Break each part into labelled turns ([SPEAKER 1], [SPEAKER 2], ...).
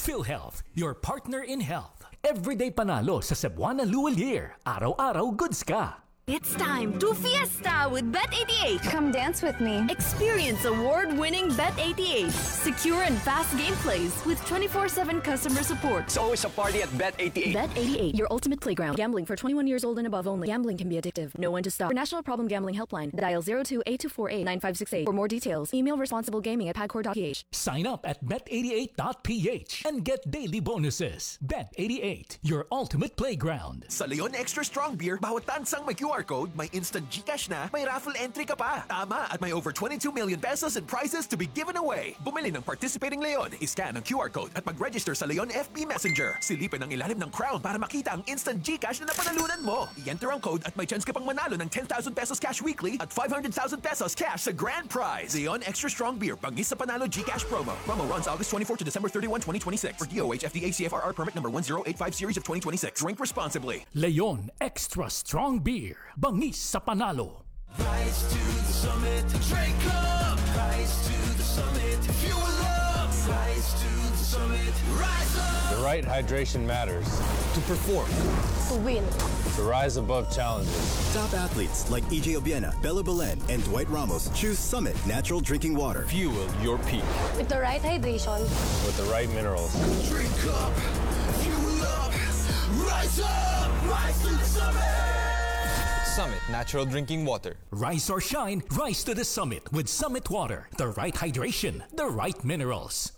[SPEAKER 1] PhilHealth, your partner in health. Everyday panalo sa Cebuana Luwalier. Araw-araw goods ka.
[SPEAKER 2] It's time to fiesta with Bet88.
[SPEAKER 3] Come dance with me.
[SPEAKER 2] Experience award-winning Bet88. Secure and fast gameplays with 24/7 customer support.
[SPEAKER 4] It's always a party at Bet88.
[SPEAKER 2] Bet88, your ultimate playground. Gambling for 21 years old and above only. Gambling can be addictive. Know when to stop. For National Problem Gambling Helpline, dial 02-8248-9568. For more details, email responsiblegaming@pagcor.ph.
[SPEAKER 1] Sign up at bet88.ph and get daily bonuses. Bet88, your ultimate playground.
[SPEAKER 5] Sa Leon Extra Strong Beer, bawat tansang may QR code, may instant GCash na, may raffle entry ka pa. Tama, at may over 22 million pesos in prizes to be given away. Bumili ng participating Leon, iscan ang QR code at mag-register sa Leon FB Messenger. Silipin ang ilalim ng crown para makita ang instant GCash na napanalunan mo. I-enter ang code at may chance ka pang manalo ng 10,000 pesos cash weekly at 500,000 pesos cash sa grand prize. Leon Extra Strong Beer, bangis sa panalo GCash promo. Promo runs August 24 to December 31, 2026. For DOH FDA CFRR permit number 1085 series of 2026. Drink responsibly.
[SPEAKER 1] Leon Extra Strong Beer. Bangis sa panalo.
[SPEAKER 6] Rise to the summit, drink up. Rise to the summit, fuel up. Rise to the summit, rise up.
[SPEAKER 7] The right hydration matters.
[SPEAKER 8] To perform.
[SPEAKER 3] To win.
[SPEAKER 7] To rise above challenges.
[SPEAKER 8] Top athletes like EJ Obiena, Bella Belen, and Dwight Ramos choose Summit Natural Drinking Water.
[SPEAKER 7] Fuel your peak.
[SPEAKER 3] With the right hydration.
[SPEAKER 7] With the right minerals.
[SPEAKER 6] Drink up, fuel up, rise up. Rise to the summit.
[SPEAKER 9] Summit Natural Drinking Water.
[SPEAKER 1] Rise or shine, rise to the summit with Summit Water. The right hydration, the right minerals.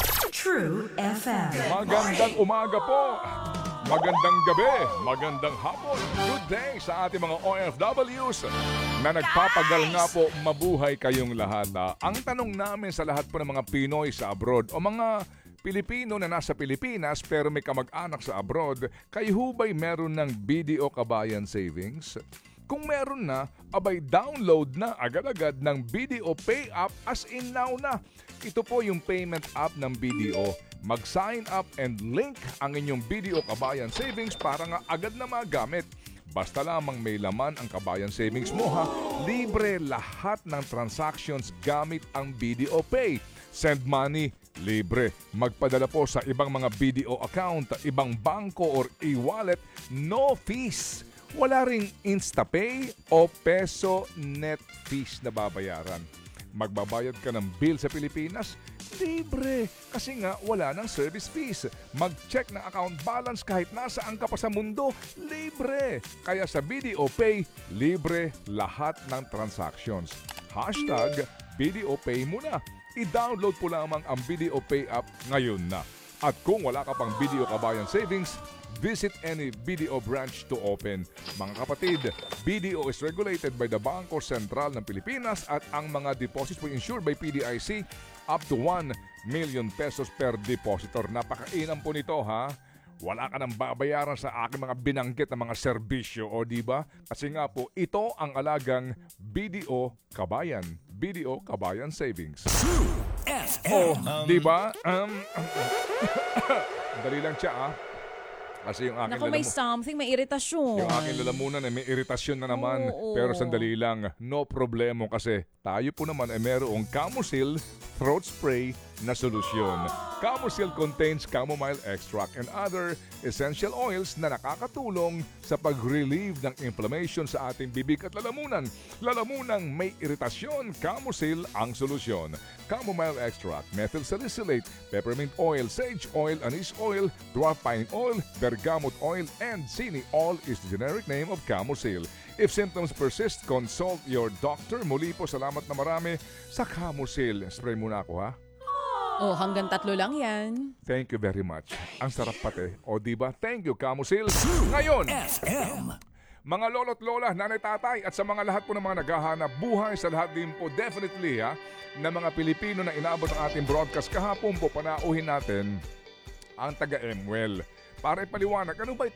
[SPEAKER 10] True FM.
[SPEAKER 11] Magandang umaga po. Magandang gabi. Magandang hapon. Good day sa ating mga OFWs na nagpapagal nga po, mabuhay kayong lahat. Ang tanong namin sa lahat po ng mga Pinoy sa abroad o mga Pilipino na nasa Pilipinas pero may kamag-anak sa abroad, kayo huba'y meron ng BDO Kabayan Savings? Kung meron na, abay download na agad-agad ng BDO Pay App as in now na. Ito po yung payment app ng BDO. Mag-sign up and link ang inyong BDO Kabayan Savings para nga agad na magamit. Basta lamang may laman ang Kabayan Savings mo ha. Libre lahat ng transactions gamit ang BDO Pay. Send money, libre. Magpadala po sa ibang mga BDO account, ibang bangko or e-wallet, no fees. Wala ring InstaPay o peso net fees na babayaran. Magbabayad ka ng bill sa Pilipinas, libre. Kasi nga wala ng service fees. Mag-check ng account balance kahit nasaan ka pa sa mundo, libre. Kaya sa BDO Pay, libre lahat ng transactions. Hashtag BDO Pay muna. I-download po lamang ang BDO Pay app ngayon na. At kung wala ka pang BDO Kabayan Savings, visit any BDO branch to open. Mga kapatid, BDO is regulated by the Bangko Sentral ng Pilipinas at ang mga deposits po insured by PDIC up to 1 million pesos per depositor. Napakainam po nito ha. Wala ka nang babayaran sa aking mga binanggit na mga serbisyo o diba? Kasi nga po, ito ang alagang BDO Kabayan. BDO Kabayan Savings. Oh, diba? Dali lang siya Kasi yung aking
[SPEAKER 12] Naku, may something, may iritasyon.
[SPEAKER 11] Yung aking lalamunan ay may iritasyon na naman. Pero sandali lang, no problemo kasi tayo po naman ay merong Camusil throat spray na solusyon. Camusil contains chamomile extract and other essential oils na nakakatulong sa pag-relieve ng inflammation sa ating bibig at lalamunan. Lalamunang may iritasyon, Camusil ang solusyon. Chamomile extract, methyl salicylate, peppermint oil, sage oil, anise oil, dwarf pine oil, bergamot oil, and sini oil is the generic name of Camusil. If symptoms persist, consult your doctor. Muli po, salamat na marami sa Camusil. Spray muna ako ha.
[SPEAKER 12] Oh, hanggang 3 lang yan.
[SPEAKER 11] Thank you very much. Ang sarap pati. O diba? Thank you, Camusil. Ngayon, mga lolo't lola, nanay tatay, at sa mga lahat po ng mga naghahanap buhay, sa lahat din po definitely na mga Pilipino na inaabot ang ating broadcast kahapon po, panauhin natin ang taga-MWell. Para ipaliwanag, ano ba ito